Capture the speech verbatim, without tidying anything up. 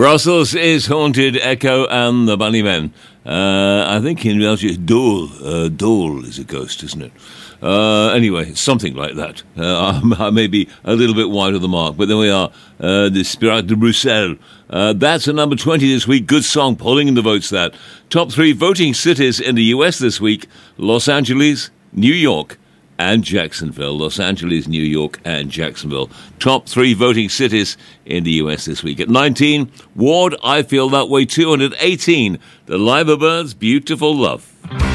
Brussels is haunted, Echo and the Bunnymen. Uh, I think in Welsh it's Dole. Uh, Dole is a ghost, isn't it? Uh, anyway, something like that. Uh, I may be a little bit wide of the mark, but there we are. Uh, the Spirit de Bruxelles. Uh, that's a number twenty this week. Good song, pulling in the votes that. Top three voting cities in the U S this week. Los Angeles, New York, and Jacksonville. Los Angeles, New York, and Jacksonville. Top three voting cities in the U S this week. At nineteen, Ward, I Feel That Way. two hundred eighteen, The Liverbirds, Beautiful Love.